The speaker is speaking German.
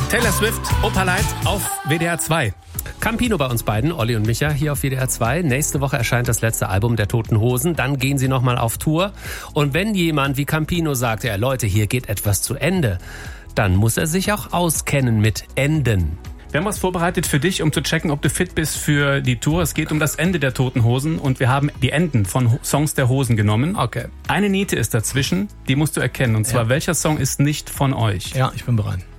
Taylor Swift, Opalite auf WDR 2. Campino bei uns beiden, Olli und Micha, hier auf WDR 2. Nächste Woche erscheint das letzte Album der Toten Hosen. Dann gehen sie nochmal auf Tour. Und wenn jemand wie Campino sagt, ja Leute, hier geht etwas zu Ende, dann muss er sich auch auskennen mit Enden. Wir haben was vorbereitet für dich, um zu checken, ob du fit bist für die Tour. Es geht um das Ende der Toten Hosen und wir haben die Enden von Songs der Hosen genommen. Okay. Eine Niete ist dazwischen, die musst du erkennen. Und zwar, welcher Song ist nicht von euch? Ja, ich bin bereit.